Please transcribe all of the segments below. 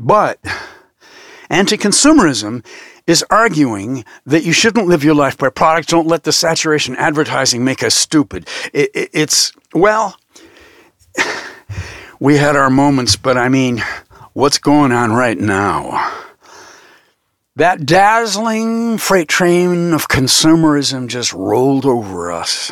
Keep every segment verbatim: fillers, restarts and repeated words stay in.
But anti-consumerism is arguing that you shouldn't live your life by products. Don't let the saturation advertising make us stupid. It, it, it's, well, we had our moments, but I mean, what's going on right now? That dazzling freight train of consumerism just rolled over us.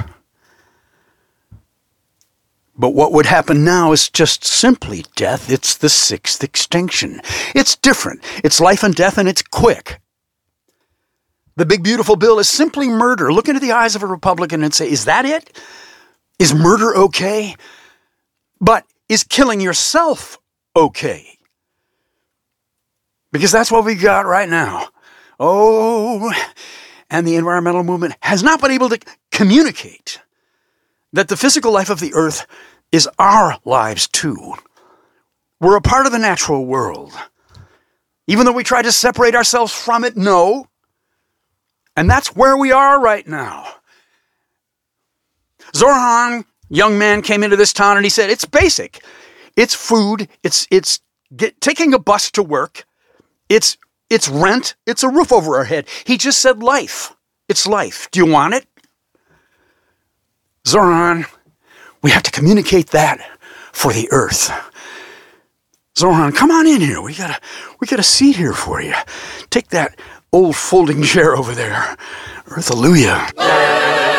But what would happen now is just simply death. It's the sixth extinction. It's different. It's life and death, and it's quick. The big beautiful bill is simply murder. Look into the eyes of a Republican and say, is that it? Is murder okay? But is killing yourself okay? Because that's what we got right now. Oh, and the environmental movement has not been able to communicate that the physical life of the earth is our lives too. We're a part of the natural world. Even though we try to separate ourselves from it, no. And that's where we are right now. Zoran, young man, came into this town and he said, it's basic. It's food. It's it's get, taking a bus to work. It's it's rent. It's a roof over our head. He just said life. It's life. Do you want it? Zoran, we have to communicate that for the earth. Zoran, come on in here. We got a we got a seat here for you. Take that old folding chair over there. Earth-alleluia.